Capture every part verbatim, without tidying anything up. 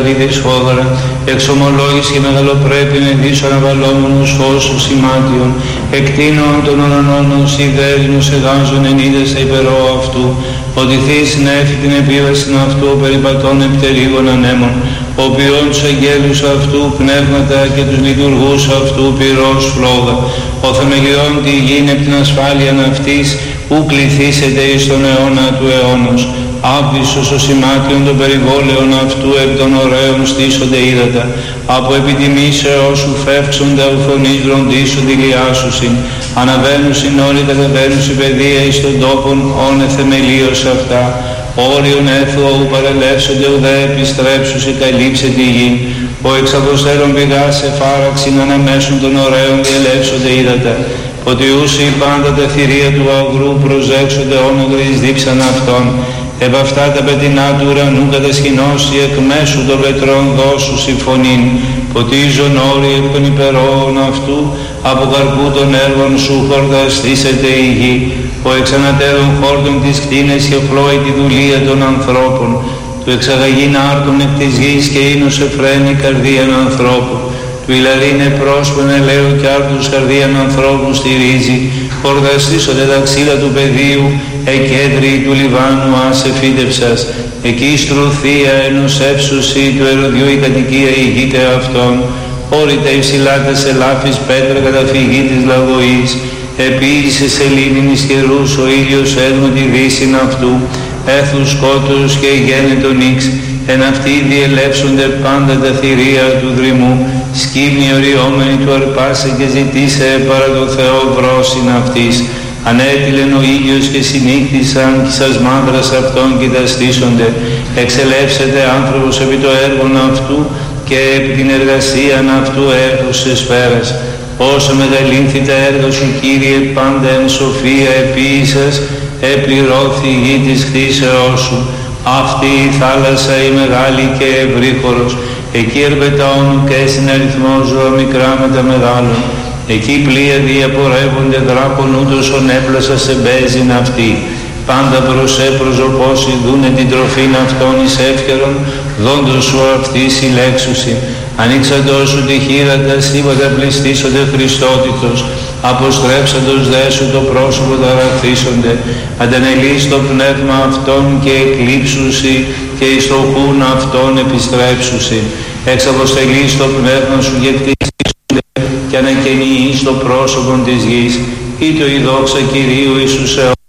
Δυσφόδωρα, εξομολόγηση και μεγαλοπρέπειν εντύς αναβαλλόμενους φώσους σημάτιων, εκτείνων των ουρανών ως ιδέρινους εγάζων ενίδες υπερώ αυτού, ότι θείς νέφη την επίβαση αυτού περιπατών επιτερίγων ανέμων, ο οποίον τους αγγέλους αυτού πνεύματα και τους λειτουργούς αυτού πυρός φλόγα, ο θεμελιών τη γήν επ' την ασφάλεια αυτής, ου κληθήσετε εις τον αιώνα του αιώνος. Άβυσσος ο σημάτιον των περιβόλαιων αυτού επ' των ωραίων στήσονται ύδατα, από επιτιμήσεως σου φεύξονται αυθονείς βροντίσονται ηλιάσουσιν, αναβαίνουσιν όλοι καταβαίνουσιν παιδεία εις των τόπων όνε θεμελίως αυτά, όριον έθω ου παρελεύσονται ουδέ επιστρέψουσι καλύψε τη γη, ο εξ αποστέρων πηγάς εφάραξιν αναμέσων των ωραίων διελεύσονται ύδατα, ότι ούσι πάντα τα θηρία του αγρού προσέξονται όνογρα εις δίψαν αυτών, επ' αυτά τα πετεινά του ουρανού κατασχηνώσει εκ μέσου των πετρών δώσου συμφωνήν, ποτίζον όροι εκ των υπερόων αυτού, από καρπού των έργων σου χορταστήσεται η γη, ο εξανατέρων χόρτων της κτίνες και φλόει τη δουλεία των ανθρώπων, του εξαγαγήν άρτων εκ της γης και ίνος εφραίνει καρδίαν ανθρώπου, του ηλαρίνε πρόσπον ελαίου κι άρτους καρδίαν ανθρώπου στηρίζει, χορταστήσονται τα ξύλα του πεδίου, εκέντροι του Λιβάνου άσε φύτευσας, εκεί στρουθία ενός έψουσι του ερωδιού η κατοικία ηγείται αυτών, όρητα υψηλά τα σελάφης πέτρα καταφυγή της λαγωής, επίησε σε λίμνης καιρούς ο ήλιος έδνω τη δύσιν αυτού, έθους σκότους και γένετο νίξ, εν αυτοί διελεύσονται πάντα τα θηρία του δρυμού, σκύμνη οριόμενη του αρπάσε και ζητήσε παρά το Θεό βρόσιν αυτής. Ανέτειλεν ο ήλιος και συνήκτησαν κι σας μάνδρας αυτών κοιταστήσονται, εξελεύσεται άνθρωπος επί το έργον αυτού και επί την εργασίαν αυτού έχωσες πέρας. Όσο μεγαλύνθη τα έργα σου Κύριε πάντα εν σοφία επίησας, επληρώθη η γη της κτήσεώς σου. Αυτή η θάλασσα η μεγάλη και ευρύχωρος, εκεί ερπετάων και συναριθμό ζώα μικρά με τα μεγάλων. Εκεί πλοία διαπορεύονται δράκων ούτως ον έπλασα σε μπέζιν αυτή. Πάντα προς έπροσωπόσι δούνε την τροφήν αυτών εις εύκαιρον, δόντος σου αυτή συλλέξουσι. Ανοίξαντος σου τη χείρα τα στίβατα πληστήσονται Χριστότητος, αποστρέψαντος δε σου το πρόσωπο ταραχθήσονται, αντανελείς το πνεύμα αυτών και εκλείψουσι και εις το χούν αυτών επιστρέψουσι. Εξ αποστελείς το πνεύμα σου γεκτήσονται και ανακαινείς το πρόσωπο της γης, ή το η δόξα Κυρίου Ιησούς αιώνα.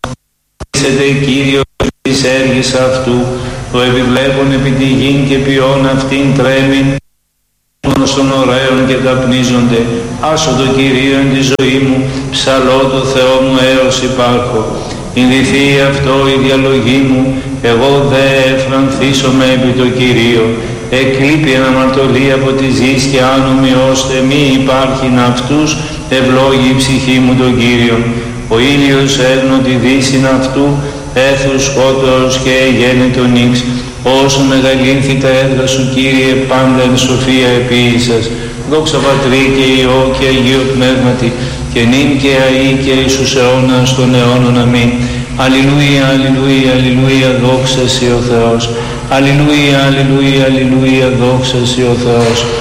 Είσετε Κύριο της έργης αυτού, το επιβλέπων επί τη γην και ποιόν αυτήν τρέμην, μόνος των ωραίων και καπνίζονται. Άσο το Κυρίο εν τη ζωή μου, ψαλώ το Θεό μου έως υπάρχω. Ινδυθεί αυτό η διαλογή μου, εγώ δε εφρανθήσομαι επί το Κυρίο. Εκλείπει αναμαρτωλή από τη γης και άνομοι ώστε μη υπάρχειν αυτούς, ευλόγει η ψυχή μου τον Κύριον. Ο ήλιος έγνω τη δύσιν αυτού, έθους σκότος και γένετο νίξ. Όσο μεγαλύνθη τα έργα σου Κύριε πάντα εν σοφία επίησας. Δόξα Πατρί και Υιό και Αγίο Πνεύματι, και νυν και αεί και εις τους αιώνας των αιώνων. Αμήν. Αλληλούια, αλληλούια, αλληλούια, δόξα σοι ο Θεός. Αλληλούια, αλληλούια, αλληλούια, δόξα σοι ο Θεός.